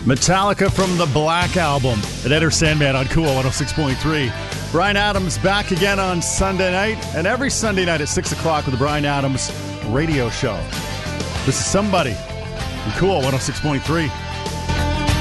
Metallica from the Black Album. And Enter Sandman on Cool 106.3. Bryan Adams back again on Sunday night. And every Sunday night at 6 o'clock with the Bryan Adams radio show. This is Somebody on Cool 106.3.